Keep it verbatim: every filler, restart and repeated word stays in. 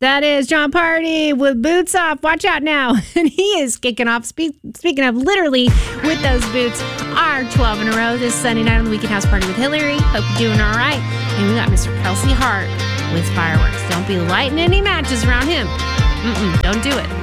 That is John Party with Boots Off. Watch out now. And he is kicking off, speak, speaking of literally with those boots, our twelve in a row this Sunday night on the Weekend House Party with Hillary. Hope you're doing all right. And we got Mister Kelsey Hart with fireworks. Don't be lighting any matches around him. Mm-mm, don't do it.